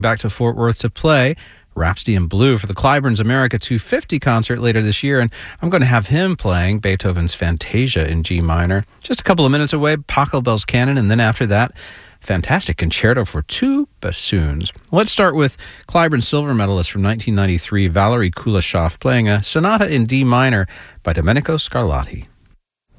back to Fort Worth to play Rhapsody in Blue for the Clyburns America 250 concert later this year, and I'm going to have him playing Beethoven's Fantasia in G minor. Just a couple of minutes away, Pachelbel's Canon, and then after that, fantastic concerto for two bassoons. Let's start with Clyburn silver medalist from 1993, Valery Kuleshov, playing a sonata in D minor by Domenico Scarlatti.